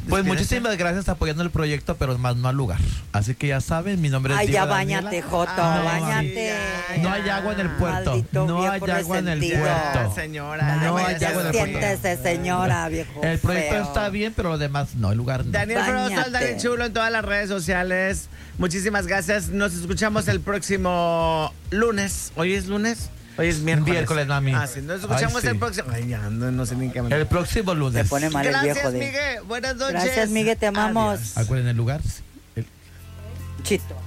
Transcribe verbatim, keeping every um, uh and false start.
Pues muchísimas gracias apoyando el proyecto, pero más no al lugar. Así que ya saben, mi nombre es Ay, Diego ya bañate, Daniela. Joto, Ah, bañate. sí, no hay agua en el puerto. Maldito no hay viejo agua en el resentido. puerto. Señora, no vaya hay a agua en el puerto. Siéntese, señora, viejo. El proyecto feo. está bien, pero lo demás no, el lugar no. Daniel Frost, Báñate. Daniel Chulo en todas las redes sociales. Muchísimas gracias. Nos escuchamos el próximo lunes. ¿Hoy es lunes? Hoy es miércoles. Miércoles, mami. Ah, sí. Nos escuchamos Ay, sí. el próximo. Ay, ya no, no sé ni qué. El próximo Se lunes. pone mal el Gracias, viejo de... Miguel. Buenas noches. Gracias, Miguel, te amamos. Adiós. Acuérdense el lugar. El- Chito.